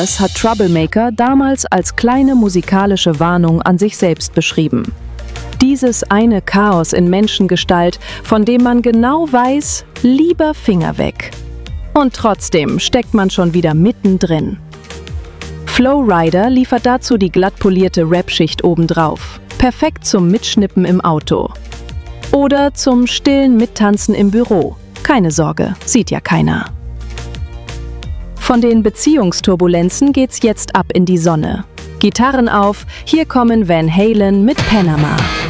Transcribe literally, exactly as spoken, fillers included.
Waters hat Troublemaker damals als kleine musikalische Warnung an sich selbst beschrieben. Dieses eine Chaos in Menschengestalt, von dem man genau weiß, lieber Finger weg. Und trotzdem steckt man schon wieder mittendrin. Flow Rider liefert dazu die glattpolierte Rap-Schicht obendrauf. Perfekt zum Mitschnippen im Auto. Oder zum stillen Mittanzen im Büro. Keine Sorge, sieht ja keiner. Von den Beziehungsturbulenzen geht's jetzt ab in die Sonne. Gitarren auf, hier kommen Van Halen mit Panama.